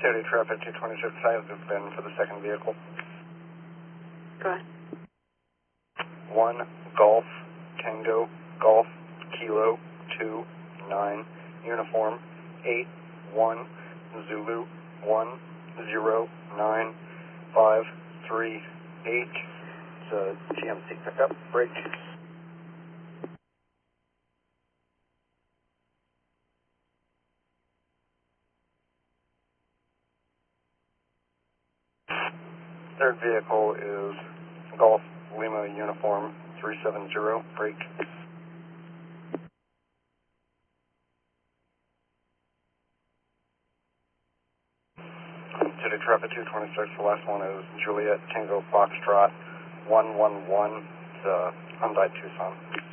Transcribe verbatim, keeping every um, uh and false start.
City traffic two twenty-six, I have been for the second vehicle. Go ahead. one Golf Tango Golf Kilo two nine Uniform eight one Zulu one zero nine five three eight. It's a G M C pickup. Break. Third vehicle is Golf Lima Uniform three seven zero. Break. City traffic two twenty-six, the last one is Juliet Tango Foxtrot one one one, it's a Hyundai Tucson.